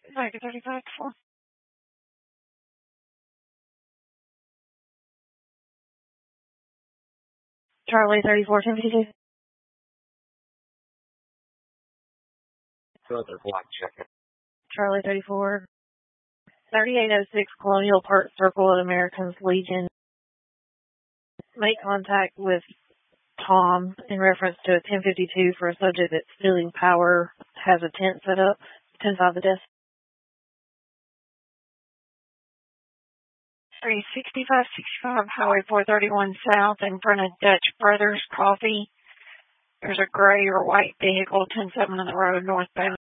Mike 35 4. Charlie 34 1052. Further black checker. Charlie 34 3806 Colonial Park Circle at Americans Legion. Make contact with Tom in reference to a 1052 for a subject that's stealing power, has a tent set up, 10-5 the desk. 36565 Highway 431 South in front of Dutch Brothers Coffee. There's a gray or white vehicle 10-7 on the road northbound.